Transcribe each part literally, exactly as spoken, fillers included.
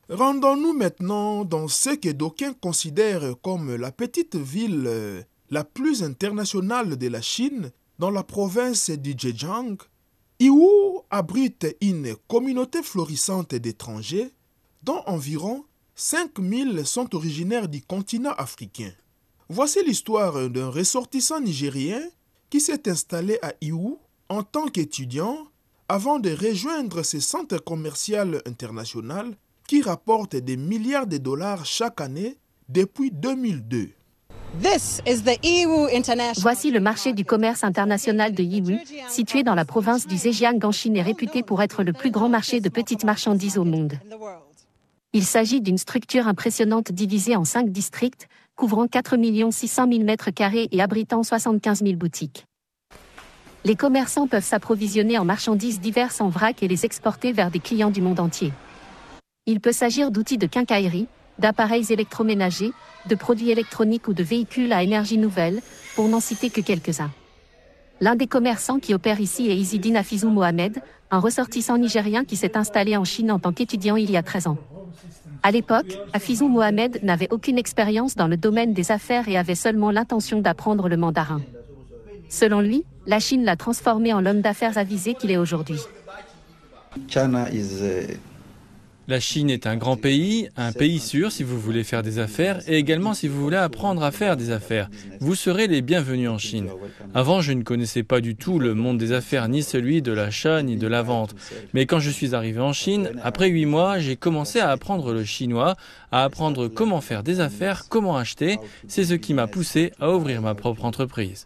Rendons-nous maintenant dans ce que d'aucuns considèrent comme la petite ville euh, la plus internationale de la Chine, dans la province du Zhejiang. Yiwu abrite une communauté florissante d'étrangers, dont environ cinq mille sont originaires du continent africain. Voici l'histoire d'un ressortissant nigérien qui s'est installé à Yiwu en tant qu'étudiant avant de rejoindre ce centre commercial international qui rapporte des milliards de dollars chaque année depuis deux mille deux. Voici le marché du commerce international de Yiwu, situé dans la province du Zhejiang en Chine et réputé pour être le plus grand marché de petites marchandises au monde. Il s'agit d'une structure impressionnante divisée en cinq districts, couvrant quatre millions six cent mille mètres carrés et abritant soixante-quinze mille boutiques. Les commerçants peuvent s'approvisionner en marchandises diverses en vrac et les exporter vers des clients du monde entier. Il peut s'agir d'outils de quincaillerie, d'appareils électroménagers, de produits électroniques ou de véhicules à énergie nouvelle, pour n'en citer que quelques-uns. L'un des commerçants qui opère ici est Izzidine Hafizou Mohamed, un ressortissant nigérien qui s'est installé en Chine en tant qu'étudiant il y a treize ans. À l'époque, Hafizou Mohamed n'avait aucune expérience dans le domaine des affaires et avait seulement l'intention d'apprendre le mandarin. Selon lui, la Chine l'a transformé en l'homme d'affaires avisé qu'il est aujourd'hui. China is a... La Chine est un grand pays, un pays sûr si vous voulez faire des affaires et également si vous voulez apprendre à faire des affaires. Vous serez les bienvenus en Chine. Avant, je ne connaissais pas du tout le monde des affaires, ni celui de l'achat, ni de la vente. Mais quand je suis arrivé en Chine, après huit mois, j'ai commencé à apprendre le chinois, à apprendre comment faire des affaires, comment acheter. C'est ce qui m'a poussé à ouvrir ma propre entreprise.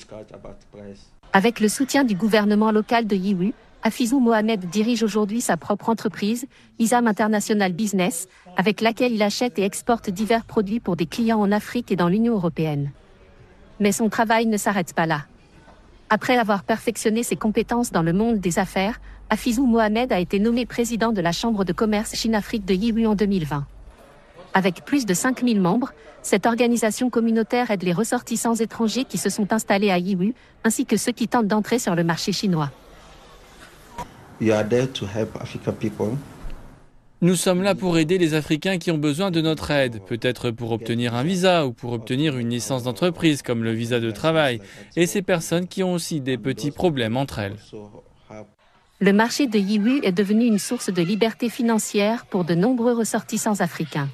Avec le soutien du gouvernement local de Yiwu, Hafizou Mohamed dirige aujourd'hui sa propre entreprise, Isam International Business, avec laquelle il achète et exporte divers produits pour des clients en Afrique et dans l'Union européenne. Mais son travail ne s'arrête pas là. Après avoir perfectionné ses compétences dans le monde des affaires, Hafizou Mohamed a été nommé président de la Chambre de commerce Chine-Afrique de Yiwu en deux mille vingt. Avec plus de cinq mille membres, cette organisation communautaire aide les ressortissants étrangers qui se sont installés à Yiwu, ainsi que ceux qui tentent d'entrer sur le marché chinois. You are there to help African people. Nous sommes là pour aider les Africains qui ont besoin de notre aide, peut-être pour obtenir un visa ou pour obtenir une licence d'entreprise comme le visa de travail, et ces personnes qui ont aussi des petits problèmes entre elles. Le marché de Yiwu est devenu une source de liberté financière pour de nombreux ressortissants africains.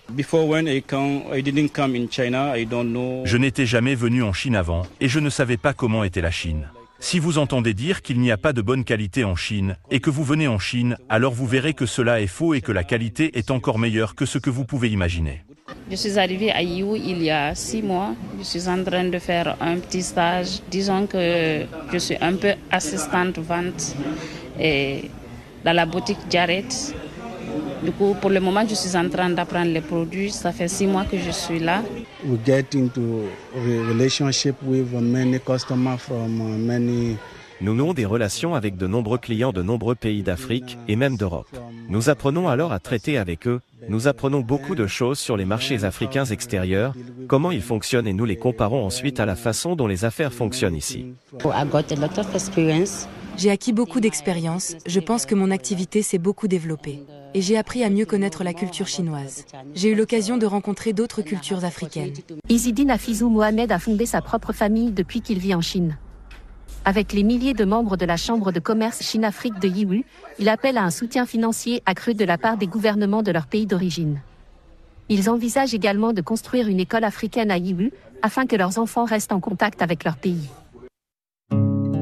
Je n'étais jamais venu en Chine avant et je ne savais pas comment était la Chine. Si vous entendez dire qu'il n'y a pas de bonne qualité en Chine et que vous venez en Chine, alors vous verrez que cela est faux et que la qualité est encore meilleure que ce que vous pouvez imaginer. Je suis arrivée à Yiwu il y a six mois. Je suis en train de faire un petit stage. Disons que je suis un peu assistante vente et dans la boutique Jared. Du coup, pour le moment, je suis en train d'apprendre les produits. Ça fait six mois que je suis là. We get into relationship with many customers from many. Nous nouons des relations avec de nombreux clients de nombreux pays d'Afrique et même d'Europe. Nous apprenons alors à traiter avec eux. Nous apprenons beaucoup de choses sur les marchés africains extérieurs, comment ils fonctionnent et nous les comparons ensuite à la façon dont les affaires fonctionnent ici. J'ai acquis beaucoup d'expérience. Je pense que mon activité s'est beaucoup développée. Et j'ai appris à mieux connaître la culture chinoise. J'ai eu l'occasion de rencontrer d'autres cultures africaines. Izzidine Hafizou Mohamed a fondé sa propre famille depuis qu'il vit en Chine. Avec les milliers de membres de la Chambre de commerce Chine-Afrique de Yiwu, il appelle à un soutien financier accru de la part des gouvernements de leur pays d'origine. Ils envisagent également de construire une école africaine à Yiwu, afin que leurs enfants restent en contact avec leur pays.